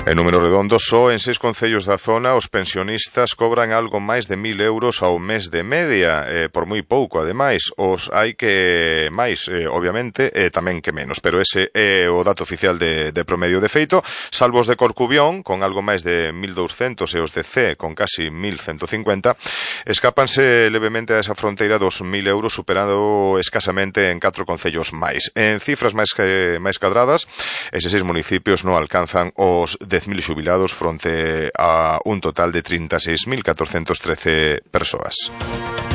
En números redondos, só en 6 concellos da zona os pensionistas cobran algo máis de 1.000 euros ao mes de media, por moi pouco, ademais. Os hai que máis, obviamente, tamén que menos, pero ese é o dato oficial de promedio. De feito, salvo os de Corcubión, con algo máis de 1.200 e os de C, con casi 1.150, escápanse levemente a esa fronteira dos 1.000 euros, superando escasamente en 4 concellos máis. En cifras máis cadradas, eses 6 municipios non alcanzan os 10.000 xubilados fronte a un total de 36.413 persoas.